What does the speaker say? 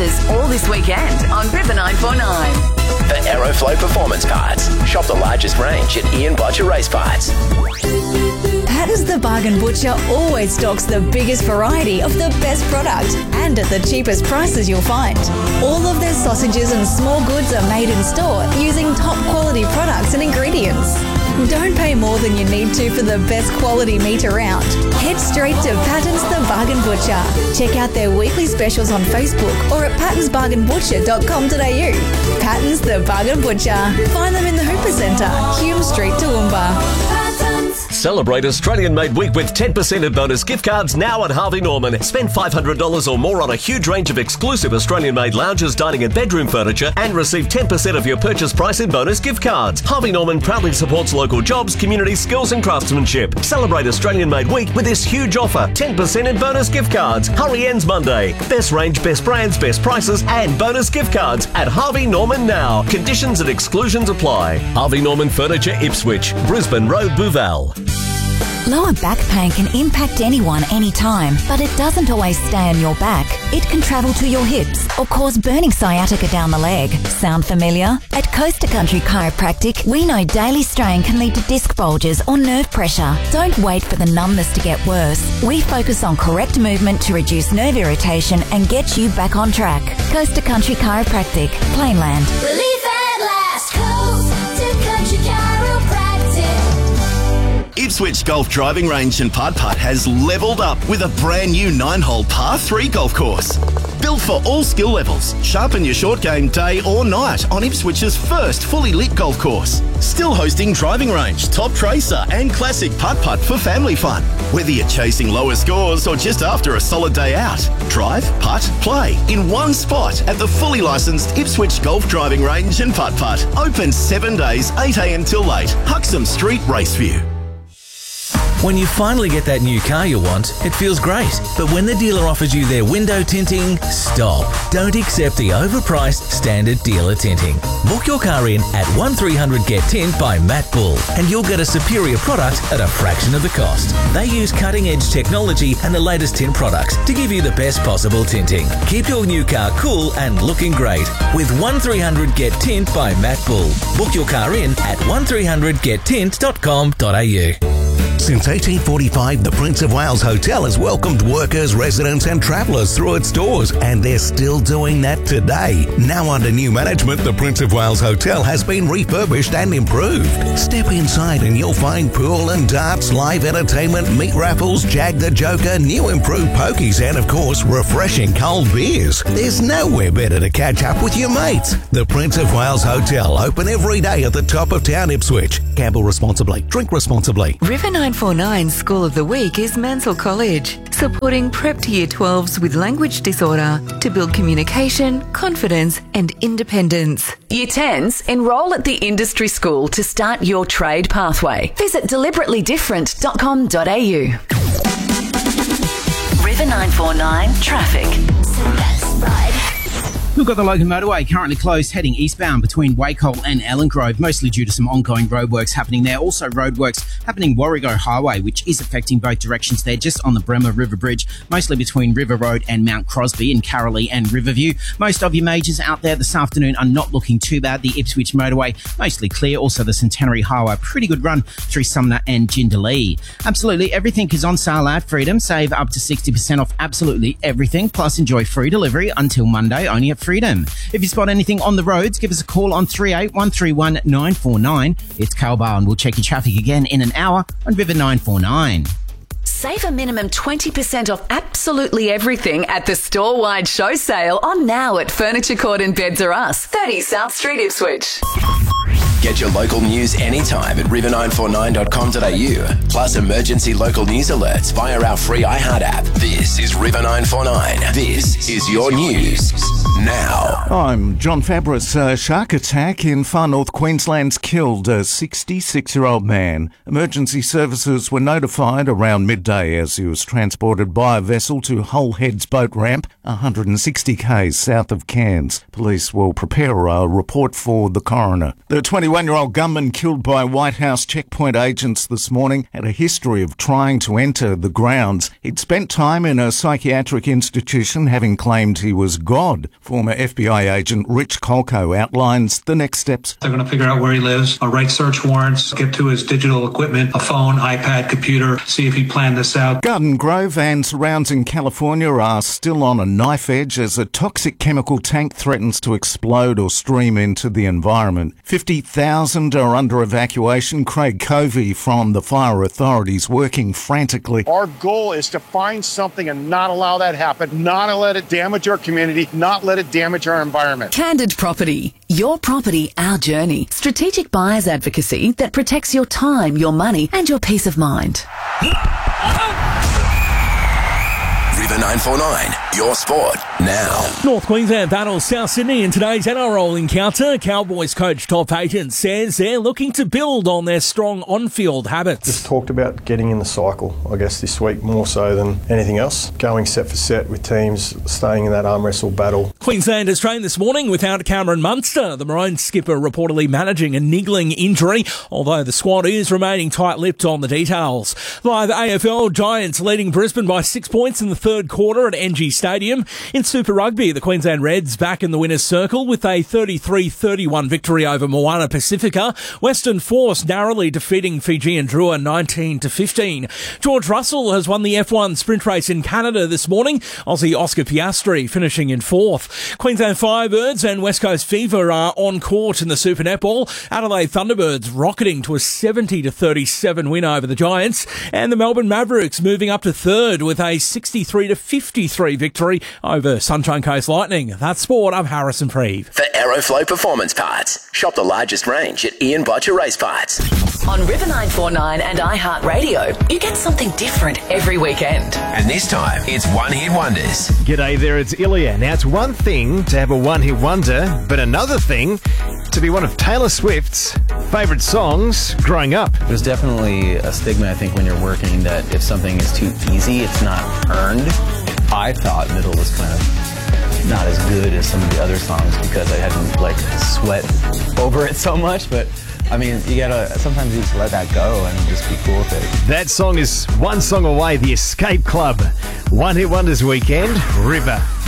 offers all this weekend on River 949. For Aeroflow Performance Parts, shop the largest range at Ian Bodger Race Parts. Patton's the Bargain Butcher always stocks the biggest variety of the best product and at the cheapest prices you'll find. All of their sausages and small goods are made in store using top quality products and ingredients. Don't pay more than you need to for the best quality meat around. Head straight to Patton's the Bargain Butcher. Check out their weekly specials on Facebook or at pattonsbargainbutcher.com.au. Patton's the Bargain Butcher. Find them in the Hooper Centre, Hume Street, Toowoomba. Celebrate Australian-made week with 10% of bonus gift cards now at Harvey Norman. Spend $500 or more on a huge range of exclusive Australian-made lounges, dining and bedroom furniture and receive 10% of your purchase price in bonus gift cards. Harvey Norman proudly supports local jobs, community skills and craftsmanship. Celebrate Australian-made week with this huge offer. 10% in bonus gift cards. Hurry ends Monday. Best range, best brands, best prices and bonus gift cards at Harvey Norman now. Conditions and exclusions apply. Harvey Norman Furniture, Ipswich, Brisbane Road, Bouval. Lower back pain can impact anyone anytime, but it doesn't always stay on your back. It can travel to your hips or cause burning sciatica down the leg. Sound familiar? At Coast to Country Chiropractic, we know daily strain can lead to disc bulges or nerve pressure. Don't wait for the numbness to get worse. We focus on correct movement to reduce nerve irritation and get you back on track. Coast to Country Chiropractic, Plainland. Relief at last. Coast to Country Chiropractic. Ipswich Golf Driving Range and Putt has levelled up with a brand new 9-hole par 3 golf course. Built for all skill levels, sharpen your short game day or night on Ipswich's first fully lit golf course. Still hosting driving range, top tracer and classic putt-putt for family fun. Whether you're chasing lower scores or just after a solid day out, drive, putt, play in one spot at the fully licensed Ipswich Golf Driving Range and Putt. Open 7 days, 8 a.m. till 8, Huxham Street, Raceview. When you finally get that new car you want, it feels great. But when the dealer offers you their window tinting, stop. Don't accept the overpriced standard dealer tinting. Book your car in at 1300 Get Tint by Matt Bull and you'll get a superior product at a fraction of the cost. They use cutting-edge technology and the latest tint products to give you the best possible tinting. Keep your new car cool and looking great with 1300 Get Tint by Matt Bull. Book your car in at 1300gettint.com.au. Since 1845, the Prince of Wales Hotel has welcomed workers, residents and travellers through its doors, and they're still doing that today. Now under new management, the Prince of Wales Hotel has been refurbished and improved. Step inside and you'll find pool and darts, live entertainment, meat raffles, Jag the Joker, new improved pokies and, of course, refreshing cold beers. There's nowhere better to catch up with your mates. The Prince of Wales Hotel, open every day at the top of town, Ipswich. Gamble responsibly. Drink responsibly. River 949 School of the Week is Mansell College, supporting prep to Year 12s with language disorder to build communication, confidence and independence. Year 10s, enrol at the industry school to start your trade pathway. Visit deliberately-different.com.au. River 949 Traffic. We've got the Logan Motorway currently closed heading eastbound between Wacol and Ellengrove, mostly due to some ongoing roadworks happening there. Also roadworks happening Warrego Highway, which is affecting both directions there, just on the Bremer River Bridge, mostly between River Road and Mount Crosby in Carrollee and Riverview. Most of your majors out there this afternoon are not looking too bad. The Ipswich Motorway, mostly clear. Also the Centenary Highway, pretty good run through Sumner and Jindalee. Absolutely everything is on sale at Freedom. Save up to 60% off absolutely everything, plus enjoy free delivery until Monday only at Freedom. If you spot anything on the roads, give us a call on 38131949. 949. It's Carl Bar and we'll check your traffic again in an hour on River 949. Save a minimum 20% off absolutely everything at the store-wide show sale on now at Furniture Court and Beds R Us, 30 South Street, Ipswich. Get your local news anytime at river949.com.au. Plus emergency local news alerts via our free iHeart app. This is River 949. This is your news now. I'm John Fabris. A shark attack in far north Queensland's killed a 66-year-old man. Emergency services were notified around midday as he was transported by a vessel to Hull Heads boat ramp, 160 k's south of Cairns. Police will prepare a report for the coroner. The 21 41-year-old gunman killed by White House checkpoint agents this morning had a history of trying to enter the grounds. He'd spent time in a psychiatric institution, having claimed he was God. Former FBI agent Rich Colco outlines the next steps. They're going to figure out where he lives, write search warrants, get to his digital equipment, a phone, iPad, computer, see if he planned this out. Garden Grove and surrounds in California are still on a knife edge as a toxic chemical tank threatens to explode or stream into the environment. 50,000 are under evacuation. Craig Covey from the fire authorities working frantically. Our goal is to find something and not allow that happen, not let it damage our community, not let it damage our environment. Candid Property. Your property, our journey. Strategic buyers advocacy that protects your time, your money and your peace of mind. River 949, your sport now. North Queensland battles South Sydney in today's NRL encounter. Cowboys coach Todd Payten says they're looking to build on their strong on-field habits. Just talked about getting in the cycle, I guess, this week more so than anything else. Going set for set with teams, staying in that arm wrestle battle. Queensland has trained this morning without Cameron Munster, the Maroons skipper reportedly managing a niggling injury, although the squad is remaining tight-lipped on the details. Live AFL, Giants leading Brisbane by 6 points in the third quarter at NG Stadium. In Super Rugby, the Queensland Reds back in the winner's circle with a 33-31 victory over Moana Pacifica. Western Force narrowly defeating Fijian Drua 19-15. George Russell has won the F1 sprint race in Canada this morning. Aussie Oscar Piastri finishing in fourth. Queensland Firebirds and West Coast Fever are on court in the Super Netball. Adelaide Thunderbirds rocketing to a 70-37 win over the Giants. And the Melbourne Mavericks moving up to third with a 63-53 victory over Sunshine Coast Lightning. That's sport. I'm Harrison Preeve. For Aeroflow Performance Parts, shop the largest range at Ian Botcher Race Parts. On River 949 and iHeartRadio, you get something different every weekend. And this time, it's one-hit wonders. G'day there, it's Ilya. Now, it's one thing to have a one-hit wonder, but another thing to be one of Taylor Swift's favourite songs growing up. There's definitely a stigma, I think, when you're working that if something is too easy, it's not earned. I thought Middle was kind of not as good as some of the other songs because I hadn't, sweat over it so much, but I mean, sometimes you just let that go and just be cool with it. That song is one song away, The Escape Club. One Hit Wonders weekend, River.